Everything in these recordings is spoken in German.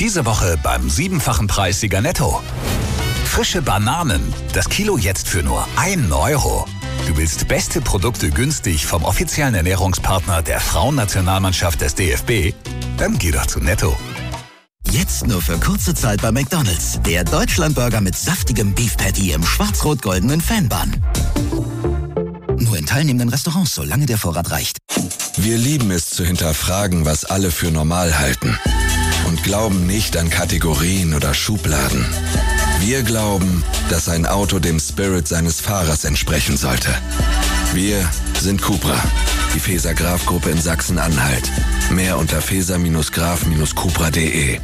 Diese Woche beim 7-fachen Preissieger Netto. Frische Bananen, das Kilo jetzt für nur 1 Euro. Du willst beste Produkte günstig vom offiziellen Ernährungspartner der Frauennationalmannschaft des DFB? Dann geh doch zu Netto. Jetzt nur für kurze Zeit bei McDonald's. Der Deutschlandburger mit saftigem Beef Patty im schwarz-rot-goldenen Fanbun. Nur in teilnehmenden Restaurants, solange der Vorrat reicht. Wir lieben es zu hinterfragen, was alle für normal halten. Und glauben nicht an Kategorien oder Schubladen. Wir glauben, dass ein Auto dem Spirit seines Fahrers entsprechen sollte. Wir sind Cupra, die Feser-Graf-Gruppe in Sachsen-Anhalt. Mehr unter feser-graf-cupra.de.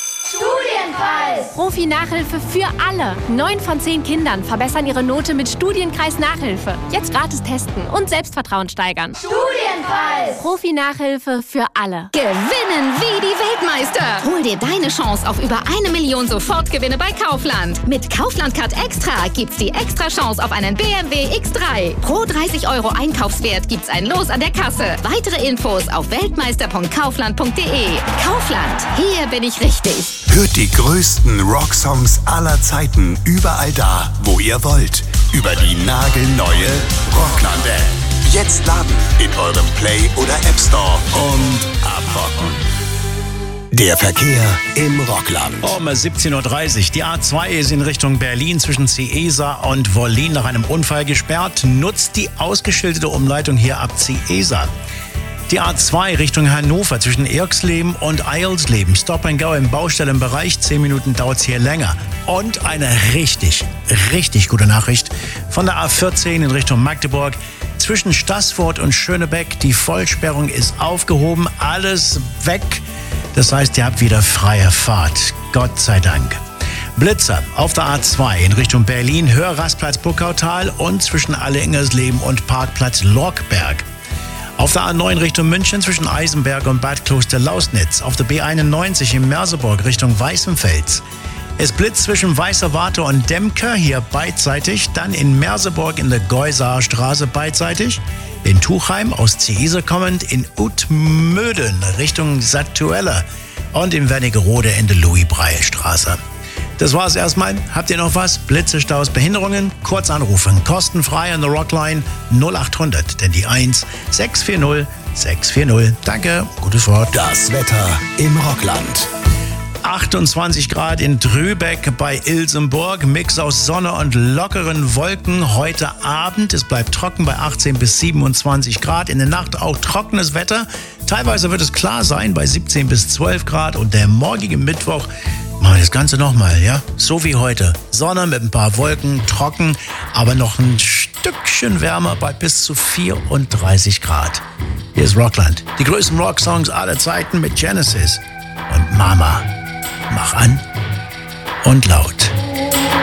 Profi-Nachhilfe für alle. 9 von 10 Kindern verbessern ihre Note mit Studienkreis-Nachhilfe. Jetzt gratis testen und Selbstvertrauen steigern. Studienkreis! Profi-Nachhilfe für alle. Gewinnen wie die Weltmeister! Hol dir deine Chance auf über 1 Million Sofortgewinne bei Kaufland. Mit Kaufland-Card Extra gibt's die Extra-Chance auf einen BMW X3. Pro 30 € Einkaufswert gibt's ein Los an der Kasse. Weitere Infos auf weltmeister.kaufland.de. Kaufland, hier bin ich richtig. Hört die größten Rocksongs aller Zeiten überall da, wo ihr wollt. Über die nagelneue Rockland-App. Jetzt laden in eurem Play- oder App Store und abrocken. Der Verkehr im Rockland. Um 17:30 Uhr. Die A2 ist in Richtung Berlin zwischen Ciesa und Wollin nach einem Unfall gesperrt. Nutzt die ausgeschilderte Umleitung hier ab Ciesa. Die A2 Richtung Hannover zwischen Irxleben und Eilsleben. Stop and Go im Baustellenbereich. 10 Minuten dauert es hier länger. Und eine richtig gute Nachricht von der A14 in Richtung Magdeburg. Zwischen Staßfurt und Schönebeck. Die Vollsperrung ist aufgehoben. Alles weg. Das heißt, ihr habt wieder freie Fahrt. Gott sei Dank. Blitzer auf der A2 in Richtung Berlin. Hörrastplatz Buckautal und zwischen Alle-Ingersleben und Parkplatz Lorkberg. Auf der A9 Richtung München zwischen Eisenberg und Bad Kloster-Lausnitz. Auf der B91 in Merseburg Richtung Weißenfels. Es blitzt zwischen Weißer Warte und Demke, hier beidseitig. Dann in Merseburg in der Geusaer Straße beidseitig. In Tuchheim aus Ciesa kommend. In Utmöden Richtung Sattuella. Und in Wernigerode in der Louis-Breil-Straße. Das war's erstmal. Habt ihr noch was? Blitze, Staus, Behinderungen? Kurz anrufen. Kostenfrei an der Rockline 0800. Denn die 1 640 640. Danke. Gute Fahrt. Das Wetter im Rockland. 28 Grad in Trübeck bei Ilsenburg. Mix aus Sonne und lockeren Wolken heute Abend. Es bleibt trocken bei 18 bis 27 Grad. In der Nacht auch trockenes Wetter. Teilweise wird es klar sein bei 17 bis 12 Grad. Und der morgige Mittwoch machen wir das Ganze nochmal, ja? So wie heute. Sonne mit ein paar Wolken, trocken, aber noch ein Stückchen wärmer bei bis zu 34 Grad. Hier ist Rockland. Die größten Rocksongs aller Zeiten mit Genesis und Mama. Mach an und laut.